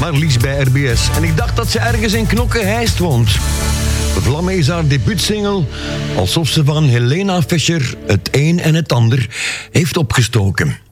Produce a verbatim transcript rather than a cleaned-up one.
jaar liefst bij R B S. En ik dacht dat ze ergens in Knokke-Heist woont. Vlammen is haar debuutsingle, alsof ze van Helena Fischer het een en het ander heeft opgestoken.